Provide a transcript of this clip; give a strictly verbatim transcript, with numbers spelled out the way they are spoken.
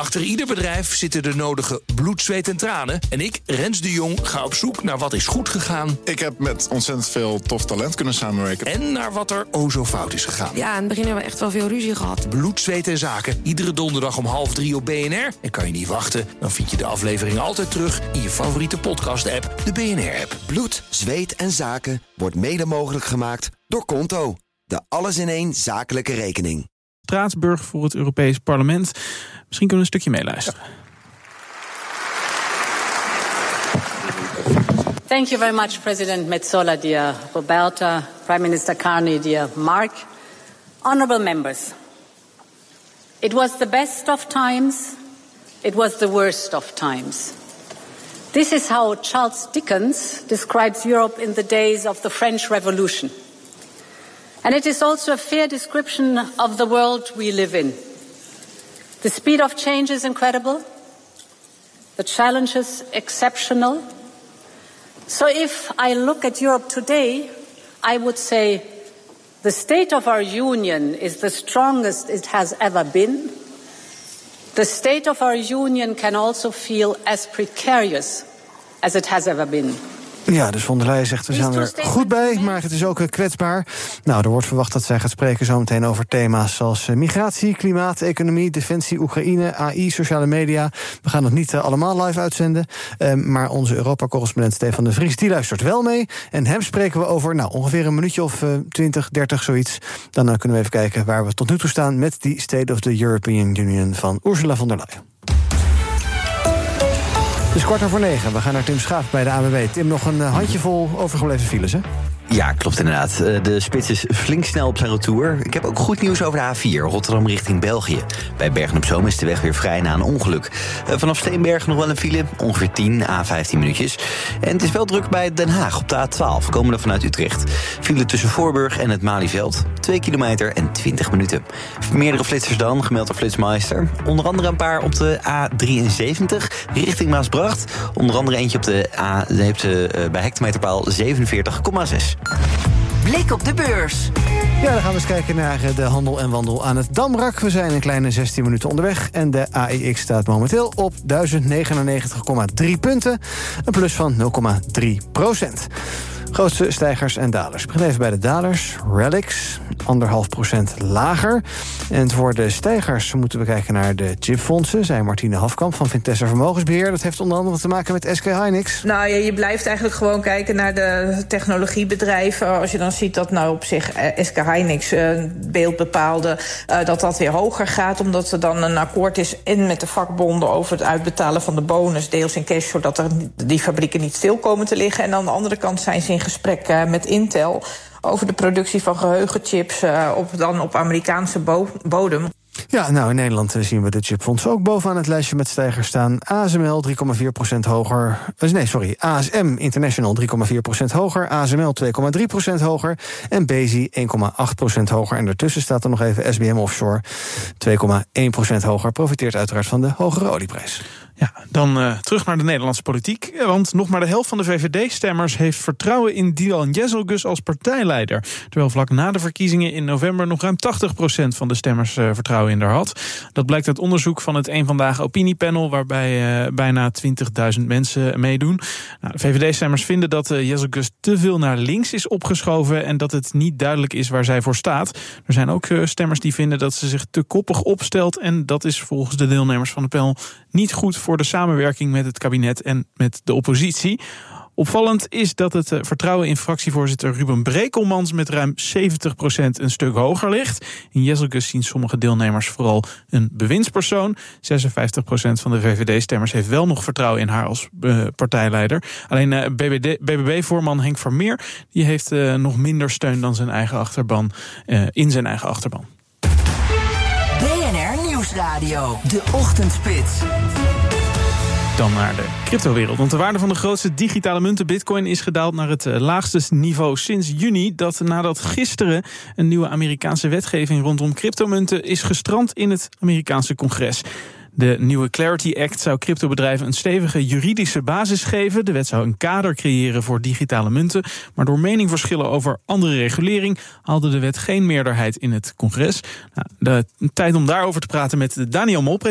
Achter ieder bedrijf zitten de nodige bloed, zweet en tranen. En ik, Rens de Jong, ga op zoek naar wat is goed gegaan. Ik heb met ontzettend veel tof talent kunnen samenwerken. En naar wat er o zo fout is gegaan. Ja, in het begin hebben we echt wel veel ruzie gehad. Bloed, zweet en zaken. Iedere donderdag om half drie op B N R. En kan je niet wachten, dan vind je de aflevering altijd terug in je favoriete podcast-app, de B N R-app. Bloed, zweet en zaken wordt mede mogelijk gemaakt door Konto. De alles-in-één zakelijke rekening. Straatsburg voor het Europees Parlement. Misschien kunnen we een stukje meeluisteren. Thank you very much, President Metsola, dear Roberta, Prime Minister Carney, dear Mark. Honourable members, it was the best of times, it was the worst of times. This is how Charles Dickens describes Europe in the days of the French Revolution. And it is also a fair description of the world we live in. The speed of change is incredible, the challenges exceptional. So if I look at Europe today, I would say the state of our union is the strongest it has ever been. The state of our union can also feel as precarious as it has ever been. Ja, dus von der Leyen zegt, we zijn er goed bij, maar het is ook kwetsbaar. Nou, er wordt verwacht dat zij gaat spreken zometeen over thema's zoals migratie, klimaat, economie, defensie, Oekraïne, A I, sociale media. We gaan het niet uh, allemaal live uitzenden, uh, maar onze Europa-correspondent Stefan de Vries, die luistert wel mee. En hem spreken we over, nou, ongeveer een minuutje of uh, twintig, dertig, zoiets. Dan uh, kunnen we even kijken waar we tot nu toe staan met die State of the European Union van Ursula von der Leyen. Het is kwart over negen. We gaan naar Tim Schaap bij de A N W B. Tim, nog een handjevol overgebleven files, hè? Ja, klopt inderdaad. De spits is flink snel op zijn retour. Ik heb ook goed nieuws over de A vier, Rotterdam richting België. Bij Bergen-op-Zoom is de weg weer vrij na een ongeluk. Vanaf Steenbergen nog wel een file, ongeveer tien à vijftien minuutjes. En het is wel druk bij Den Haag op de A twaalf, komende vanuit Utrecht. File tussen Voorburg en het Malieveld, twee kilometer en twintig minuten. Meerdere flitsers dan, gemeld door Flitsmeister. Onder andere een paar op de A drieënzeventig richting Maasbracht. Onder andere eentje op de A, bij hectometerpaal zevenenveertig komma zes. Blik op de beurs. Ja, dan gaan we eens kijken naar de handel en wandel aan het Damrak. We zijn een kleine zestien minuten onderweg en de A E X staat momenteel op duizend negenennegentig komma drie punten. Een plus van nul komma drie procent. Grootste stijgers en dalers. Ik begin even bij de dalers. Relix, anderhalf procent lager. En voor de stijgers moeten we kijken naar de chipfondsen, zei Martine Hafkamp van Vintessa Vermogensbeheer. Dat heeft onder andere te maken met S K Hynix. Nou ja, je blijft eigenlijk gewoon kijken naar de technologiebedrijven. Als je dan ziet dat nou op zich S K Hynix uh, beeld bepaalde, uh, dat dat weer hoger gaat, omdat er dan een akkoord is in met de vakbonden over het uitbetalen van de bonus, deels in cash, zodat er die fabrieken niet stil komen te liggen. En aan de andere kant zijn ze in gesprek uh, met Intel over de productie van geheugenchips uh, op, dan op Amerikaanse bo- bodem. Ja, nou in Nederland zien we de chipfondsen ook bovenaan het lijstje met stijgers staan. A S M L drie komma vier procent hoger. Nee, sorry, A S M International drie komma vier procent hoger. A S M L twee komma drie procent hoger. En Bezi één komma acht procent hoger. En daartussen staat er nog even S B M Offshore twee komma één procent hoger. Profiteert uiteraard van de hogere olieprijs. Ja, dan uh, terug naar de Nederlandse politiek. Want nog maar de helft van de V V D-stemmers heeft vertrouwen in Dylan Jezelgus als partijleider. Terwijl vlak na de verkiezingen in november nog ruim tachtig procent van de stemmers uh, vertrouwen in haar had. Dat blijkt uit onderzoek van het Eén Vandaag opiniepanel, waarbij uh, bijna twintigduizend mensen meedoen. Nou, de V V D-stemmers vinden dat uh, Jezelgus te veel naar links is opgeschoven en dat het niet duidelijk is waar zij voor staat. Er zijn ook uh, stemmers die vinden dat ze zich te koppig opstelt en dat is volgens de deelnemers van de panel niet goed voor de samenwerking met het kabinet en met de oppositie. Opvallend is dat het vertrouwen in fractievoorzitter Ruben Brekelmans met ruim zeventig procent een stuk hoger ligt. In Jezelgus zien sommige deelnemers vooral een bewindspersoon. zesenvijftig procent van de V V D-stemmers heeft wel nog vertrouwen in haar als uh, partijleider. Alleen uh, B B B-voorman Henk Vermeer die heeft uh, nog minder steun dan zijn eigen achterban, uh, in zijn eigen achterban. B N R Nieuwsradio, de Ochtendspits. Dan naar de cryptowereld. Want de waarde van de grootste digitale munten Bitcoin is gedaald naar het laagste niveau sinds juni. Dat nadat gisteren een nieuwe Amerikaanse wetgeving rondom cryptomunten is gestrand in het Amerikaanse congres. De nieuwe Clarity Act zou cryptobedrijven een stevige juridische basis geven. De wet zou een kader creëren voor digitale munten. Maar door meningverschillen over andere regulering haalde de wet geen meerderheid in het congres. Nou, de tijd om daarover te praten met Daniel Mol,